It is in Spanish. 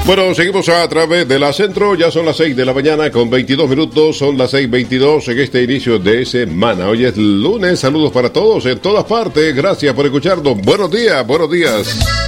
Bueno, seguimos a través de la Centro, ya son las 6 de la mañana con 22 minutos, son las 6:22 en este inicio de semana. Hoy es lunes, saludos para todos en todas partes, gracias por escucharnos, buenos días, buenos días.